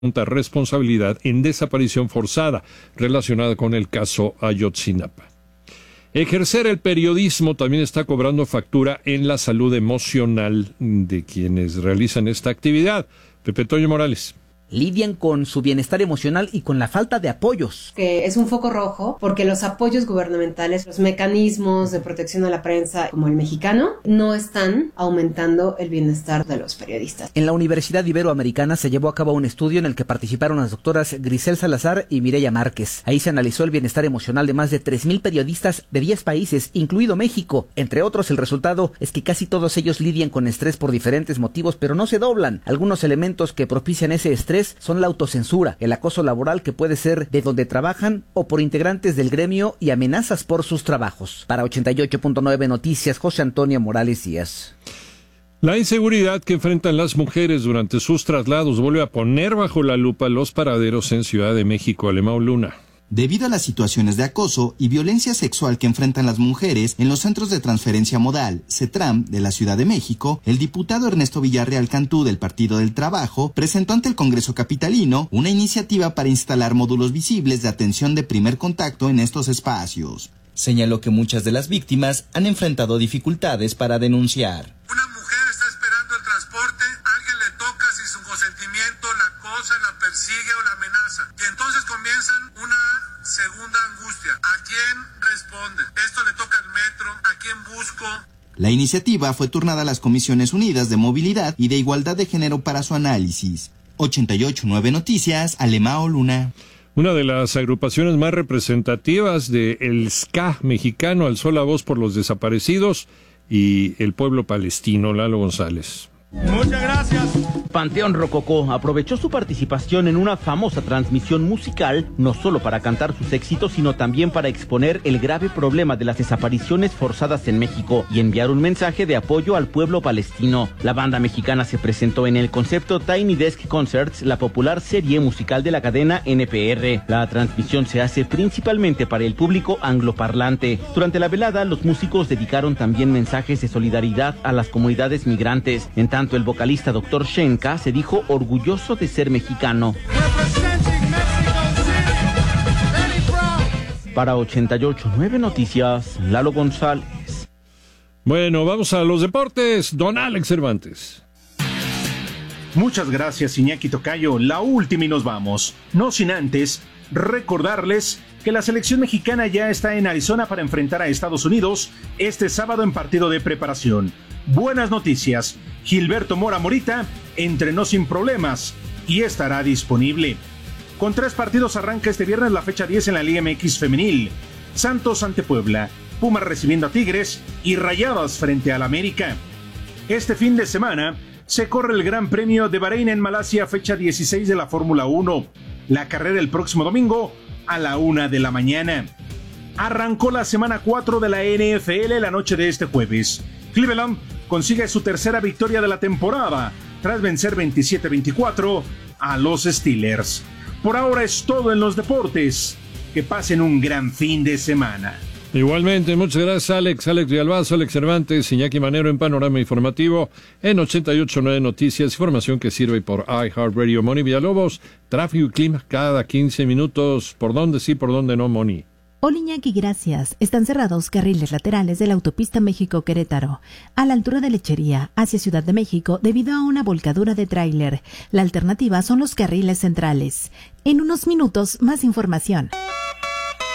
responsabilidad en desaparición forzada relacionada con el caso Ayotzinapa. Ejercer el periodismo también está cobrando factura en la salud emocional de quienes realizan esta actividad. Pepe Toño Morales. Lidian con su bienestar emocional y con la falta de apoyos. Que es un foco rojo porque los apoyos gubernamentales, los mecanismos de protección a la prensa como el mexicano, no están aumentando el bienestar de los periodistas. En la Universidad Iberoamericana se llevó a cabo un estudio en el que participaron las doctoras Grisel Salazar y Mireya Márquez. Ahí se analizó el bienestar emocional de más de 3,000 periodistas de 10 países, incluido México. Entre otros, el resultado es que casi todos ellos lidian con estrés por diferentes motivos, pero no se doblan. Algunos elementos que propician ese estrés son la autocensura, el acoso laboral que puede ser de donde trabajan o por integrantes del gremio y amenazas por sus trabajos. Para 88.9 Noticias, José Antonio Morales Díaz. La inseguridad que enfrentan las mujeres durante sus traslados vuelve a poner bajo la lupa los paraderos en Ciudad de México. Alemão Luna. Debido a las situaciones de acoso y violencia sexual que enfrentan las mujeres en los centros de transferencia modal, CETRAM, de la Ciudad de México, el diputado Ernesto Villarreal Cantú del Partido del Trabajo presentó ante el Congreso Capitalino una iniciativa para instalar módulos visibles de atención de primer contacto en estos espacios. Señaló que muchas de las víctimas han enfrentado dificultades para denunciar. Una mujer está esperando el transporte, alguien le toca sin su consentimiento, la acosa, la persigue o la amenaza. Y entonces comienzan una segunda angustia. ¿A quién responde? Esto le toca al metro. ¿A quién busco? La iniciativa fue turnada a las Comisiones Unidas de Movilidad y de Igualdad de Género para su análisis. 88.9 Noticias, Alemão Luna. Una de las agrupaciones más representativas del ska mexicano alzó la voz por los desaparecidos y el pueblo palestino. Lalo González. Muchas gracias. Panteón Rococó aprovechó su participación en una famosa transmisión musical, no solo para cantar sus éxitos, sino también para exponer el grave problema de las desapariciones forzadas en México y enviar un mensaje de apoyo al pueblo palestino. La banda mexicana se presentó en el concepto Tiny Desk Concerts, la popular serie musical de la cadena NPR. La transmisión se hace principalmente para el público angloparlante. Durante la velada, los músicos dedicaron también mensajes de solidaridad a las comunidades migrantes. En tanto, el vocalista Dr. Shenka se dijo orgulloso de ser mexicano. Para 88.9 Noticias, Lalo González. Bueno, vamos a los deportes. Don Alex Cervantes. Muchas gracias, Iñaki Tocayo. La última y nos vamos. No sin antes recordarles que la selección mexicana ya está en Arizona para enfrentar a Estados Unidos este sábado en partido de preparación. Buenas noticias. Gilberto Mora Morita entrenó sin problemas y estará disponible. Con 3 partidos arranca este viernes la fecha 10 en la Liga MX femenil. Santos ante Puebla, Pumas recibiendo a Tigres y Rayadas frente al América. Este fin de semana se corre el Gran Premio de Bahrein en Malasia, fecha 16 de la Fórmula 1. La carrera el próximo domingo a la 1 de la mañana. Arrancó la semana 4 de la NFL la noche de este jueves. Cleveland consigue su tercera victoria de la temporada tras vencer 27-24 a los Steelers. Por ahora es todo en los deportes. Que pasen un gran fin de semana. Igualmente, muchas gracias Alex Villalbazo, Alex Cervantes, Iñaki Manero en Panorama Informativo en 88.9 Noticias, información que sirve por iHeartRadio. Moni Villalobos, tráfico y clima cada 15 minutos. ¿Por dónde sí, por dónde no, Moni? Hola Iñaki, gracias. Están cerrados carriles laterales de la autopista México-Querétaro, a la altura de Lechería, hacia Ciudad de México, debido a una volcadura de tráiler. La alternativa son los carriles centrales. En unos minutos, más información.